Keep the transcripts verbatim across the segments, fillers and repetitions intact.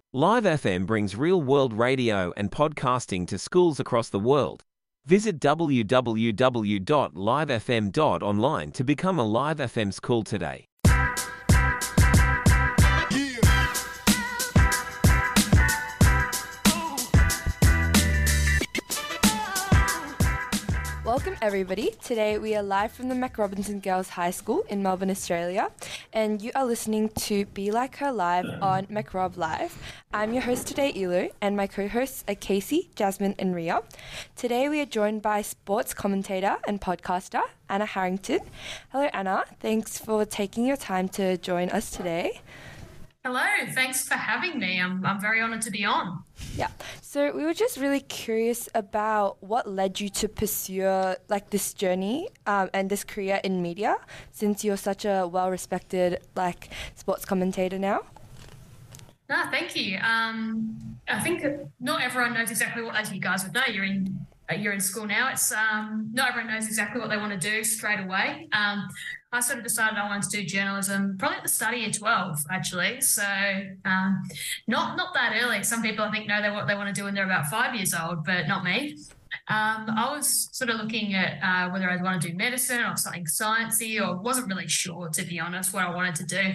Live F M brings real-world radio and podcasting to schools across the world. Visit w w w dot live f m dot online to become a Live F M school today. Welcome everybody. Today we are live from the Mac Robinson Girls High School in Melbourne, Australia, and you are listening to Be Like Her Live on Mac Rob Live. I'm your host today, Elu, and my co-hosts are Casey, Jasmine and Ria. Today we are joined by sports commentator and podcaster Anna Harrington. Hello Anna, thanks for taking your time to join us today. Hello, thanks for having me. I'm I'm very honoured to be on. Yeah, so we were just really curious about what led you to pursue like this journey um, and this career in media, since you're such a well-respected like sports commentator now. No, thank you. Um, I think not everyone knows exactly what, as you guys would know, you're in you're in school now. It's um, not everyone knows exactly what they want to do straight away. Um, I sort of decided I wanted to do journalism probably at the start of year twelve, actually. So um, not not that early. Some people, I think, know they, what they want to do when they're about five years old, but not me. Um, I was sort of looking at uh, whether I'd want to do medicine or something sciencey, or wasn't really sure, to be honest, what I wanted to do.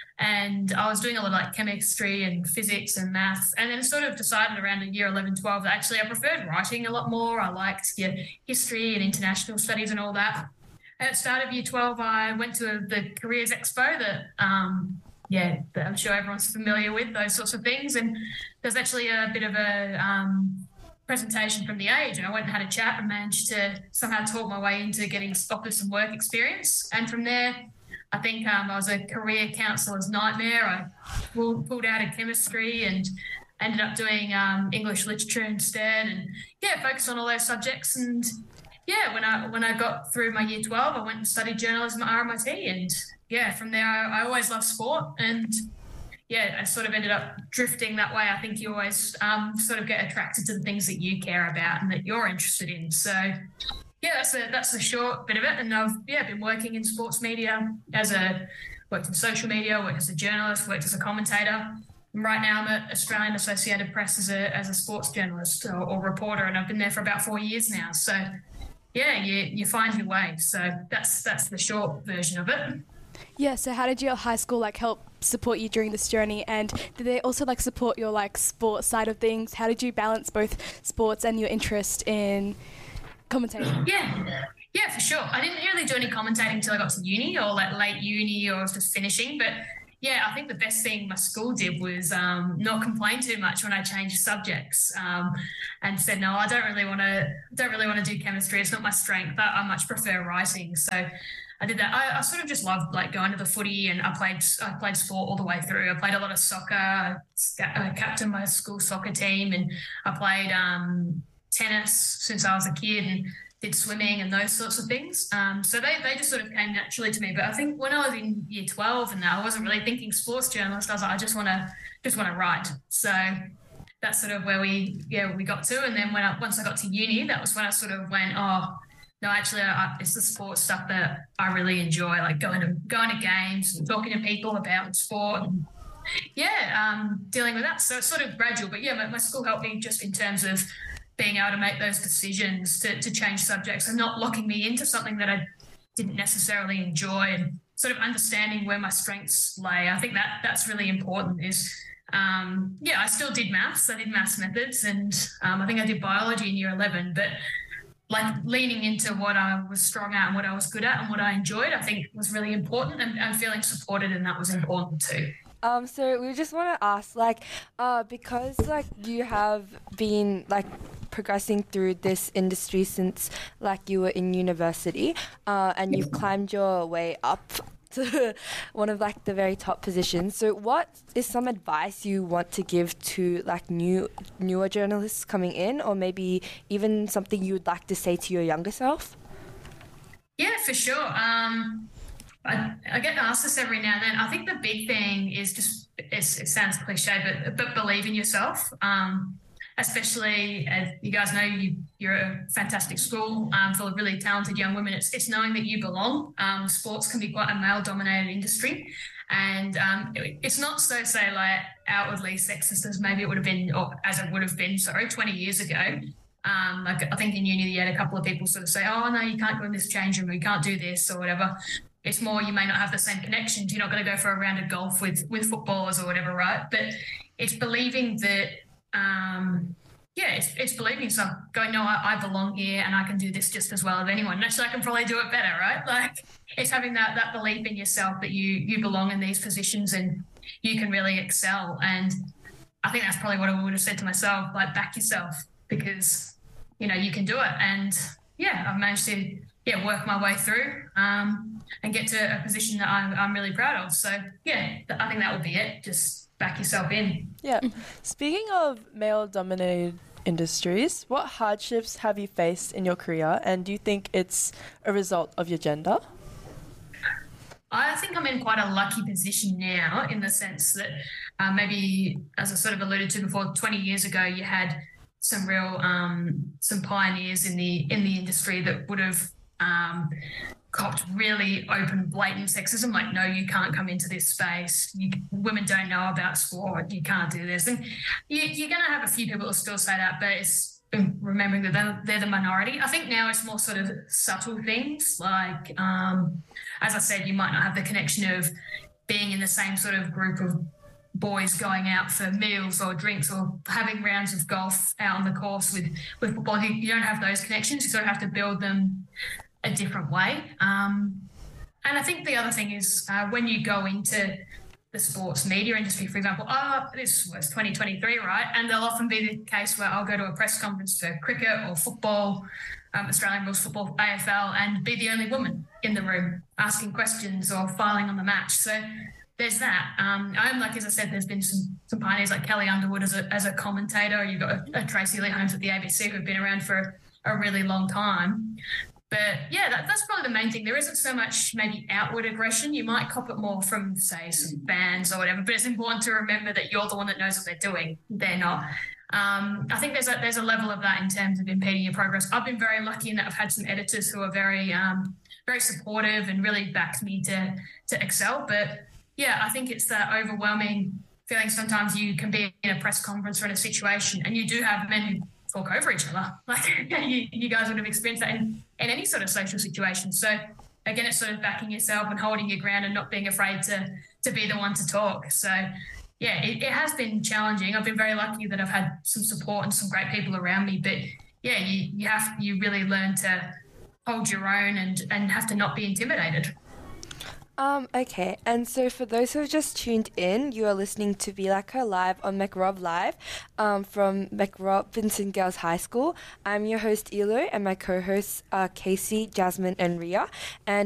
And I was doing a lot of like chemistry and physics and maths, and then sort of decided around a year eleven, twelve that actually I preferred writing a lot more. I liked yeah, history and international studies and all that. At the start of year twelve, I went to the Careers Expo that, um, yeah, that I'm sure everyone's familiar with, those sorts of things. And there's actually a bit of a um, presentation from The Age, and I went and had a chat and managed to somehow talk my way into getting offered some work experience. And from there, I think um, I was a career counsellor's nightmare. I pulled, pulled out of chemistry and ended up doing um, English literature instead, and yeah, focused on all those subjects. And yeah, when I when I got through my year twelve, I went and studied journalism at R M I T, and yeah, from there I, I always loved sport, and yeah, I sort of ended up drifting that way. I think you always um, sort of get attracted to the things that you care about and that you're interested in. So yeah, that's a that's a short bit of it, and I've yeah been working in sports media as a worked in social media, worked as a journalist, worked as a commentator. And right now I'm at Australian Associated Press as a as a sports journalist or, or reporter, and I've been there for about four years now. So yeah, you you find your way. So that's that's the short version of it. Yeah, so how did your high school like help support you during this journey, and did they also like support your like sports side of things? How did you balance both sports and your interest in commentating? Yeah, yeah, for sure. I didn't really do any commentating until I got to uni or like late uni, or I was just finishing, but yeah, I think the best thing my school did was um, not complain too much when I changed subjects, um, and said, no, I don't really want to, don't really want to do chemistry. It's not my strength. I, I much prefer writing. So I did that. I, I sort of just loved like going to the footy, and I played, I played sport all the way through. I played a lot of soccer. I, I captained my school soccer team, and I played um, tennis since I was a kid, and did swimming and those sorts of things. Um, so they, they just sort of came naturally to me. But I think when I was in year twelve and I wasn't really thinking sports journalist, I was like, I just want to just want to write. So that's sort of where we yeah we got to. And then when I, once I got to uni, that was when I sort of went, oh no, actually, I, it's the sports stuff that I really enjoy, like going to going to games and talking to people about sport. And yeah, um, dealing with that. So it's sort of gradual. But yeah, my, my school helped me just in terms of being able to make those decisions to, to change subjects and not locking me into something that I didn't necessarily enjoy, and sort of understanding where my strengths lay. I think that that's really important is, um, yeah, I still did maths. I did maths methods, and um, I think I did biology in year eleven, but like leaning into what I was strong at and what I was good at and what I enjoyed, I think was really important, and, and feeling supported, and that was important too. Um, so we just want to ask, like, uh, because like you have been like progressing through this industry since like you were in university, uh, and you've climbed your way up to one of like the very top positions. So what is some advice you want to give to like new newer journalists coming in, or maybe even something you would like to say to your younger self? Yeah, for sure. Um, I, I get asked this every now and then. I think the big thing is just, it's, it sounds cliche, but but believe in yourself. Um, especially as you guys know, you, you're a fantastic school um, full of really talented young women. It's, it's knowing that you belong. Um, sports can be quite a male-dominated industry, And um, it, it's not so, say, like outwardly sexist as maybe it would have been, or as it would have been, sorry, twenty years ago. Um, like I think in uni you had a couple of people sort of say, oh, no, you can't go in this change room, you can't do this or whatever. It's more you may not have the same connections. You're not going to go for a round of golf with, with footballers or whatever, right? But it's believing that, um, yeah, it's, it's believing so going, no, I, I belong here and I can do this just as well as anyone. Actually, I can probably do it better, right? Like it's having that that belief in yourself that you you belong in these positions and you can really excel. And I think that's probably what I would have said to myself, like back yourself because, you know, you can do it. And yeah, I've managed to yeah work my way through um, and get to a position that I'm, I'm really proud of. So yeah, I think that would be it. Just back yourself in. Yeah. Speaking of male-dominated industries, what hardships have you faced in your career, and do you think it's a result of your gender? I think I'm in quite a lucky position now in the sense that uh, maybe, as I sort of alluded to before, twenty years ago, you had some real um, some pioneers in the in the industry that would have um, copped really open, blatant sexism, like, no, you can't come into this space. You, women don't know about sport. You can't do this. And you, you're going to have a few people who still say that, but it's remembering that they're, they're the minority. I think now it's more sort of subtle things like, um, as I said, you might not have the connection of being in the same sort of group of boys going out for meals or drinks or having rounds of golf out on the course with, with football. You, you don't have those connections. You sort of have to build them a different way. Um, and I think the other thing is uh, when you go into the sports media industry, for example, oh, this was twenty twenty-three, right? And there'll often be the case where I'll go to a press conference for cricket or football, um, Australian rules football, A F L, and be the only woman in the room asking questions or filing on the match. So there's that. Um, I'm like, as I said, there's been some some pioneers like Kelly Underwood as a, as a commentator. You've got a, a Tracy Lee Holmes at the A B C who've been around for a really long time. But yeah, that, that's probably the main thing. There isn't so much maybe outward aggression. You might cop it more from, say, some fans or whatever. But it's important to remember that you're the one that knows what they're doing. They're not. Um, I think there's a there's a level of that in terms of impeding your progress. I've been very lucky in that I've had some editors who are very um, very supportive and really backed me to to excel. But yeah, I think it's that overwhelming feeling. Sometimes you can be in a press conference or in a situation, and you do have men who talk over each other. Like you, you guys would have experienced that in, in any sort of social situation. So again, it's sort of backing yourself and holding your ground and not being afraid to to be the one to talk. So yeah, it, it has been challenging. I've been very lucky that I've had some support and some great people around me. But yeah, you you have you really learn to hold your own and and have to not be intimidated. Um, okay, and so for those who have just tuned in, you are listening to Be Like Her Live on MacRob Live um, from MacRobinson Girls High School. I'm your host, Elo, and my co-hosts are Casey, Jasmine, and Ria. And